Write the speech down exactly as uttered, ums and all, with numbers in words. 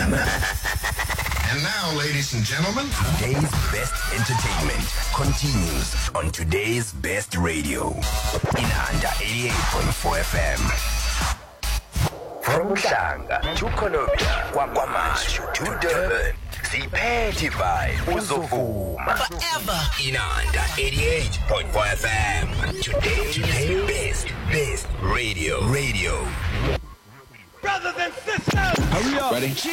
And now, ladies and gentlemen, today's best entertainment continues on today's best radio. Inanda eighty-eight point four F M. From Shanga to Colombia, Kwamachu to Durban, Zipeti by Uzovuma. Forever. Inanda eighty-eight point four F M. Today's today best, best radio. Radio. Brothers and sisters, hurry up. Ready?